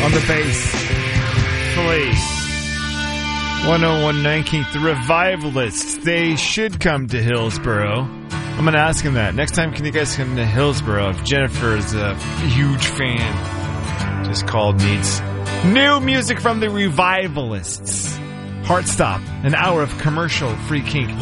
On the bass, Flea. 101 19th, the Revivalists. They should come to Hillsboro. I'm going to ask him that. Next time, can you guys come to Hillsboro? If Jennifer is a huge fan, just called needs new music from the Revivalists. Heartstop, an hour of commercial-free kink.